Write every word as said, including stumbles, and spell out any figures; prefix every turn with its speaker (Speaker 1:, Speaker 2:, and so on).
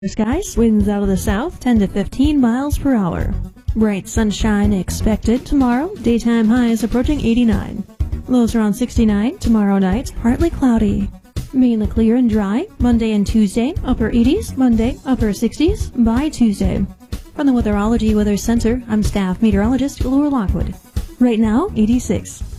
Speaker 1: Skies, winds out of the south, ten to fifteen miles per hour. Bright sunshine expected tomorrow, daytime highs approaching eighty-nine. Lows around sixty-nine, tomorrow night, partly cloudy. Mainly clear and dry, Monday and Tuesday, upper eighties, Monday, upper sixties, by Tuesday. From the Weatherology Weather Center, I'm staff meteorologist Laura Lockwood. Right now, eighty-six.